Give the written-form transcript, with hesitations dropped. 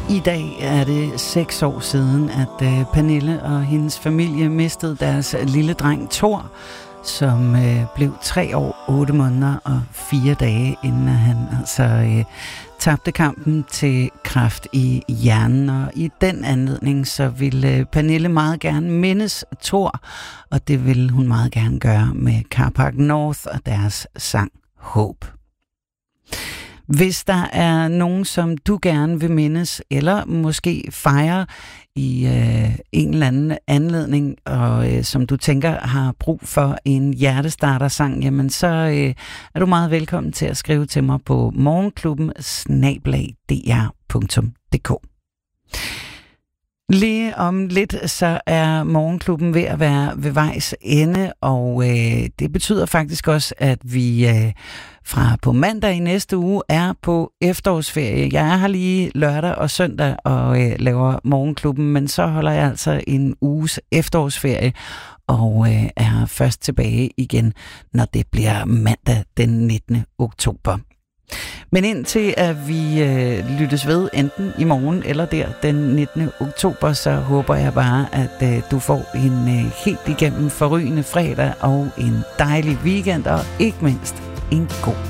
I dag er det 6 år siden, at Pernille og hendes familie mistede deres lille dreng Thor, som blev 3 år, 8 måneder og 4 dage, inden han tabte kampen til kræft i hjernen. Og i den anledning, så ville Pernille meget gerne mindes Thor, og det ville hun meget gerne gøre med Carpark North og deres sang Håb. Hvis der er nogen, som du gerne vil mindes, eller måske fejre i en eller anden anledning, og som du tænker har brug for en hjertestarter-sang, jamen så er du meget velkommen til at skrive til mig på morgenklubben@dr.dk. Lige om lidt, så er Morgenklubben ved at være ved vejs ende, og det betyder faktisk også, at vi fra på mandag i næste uge er på efterårsferie. Jeg er her lige lørdag og søndag og laver Morgenklubben, men så holder jeg altså en uges efterårsferie og er først tilbage igen, når det bliver mandag den 19. oktober. Men indtil at vi lyttes ved enten i morgen eller der den 19. oktober, så håber jeg bare, at du får en helt igennem forrygende fredag og en dejlig weekend, og ikke mindst en god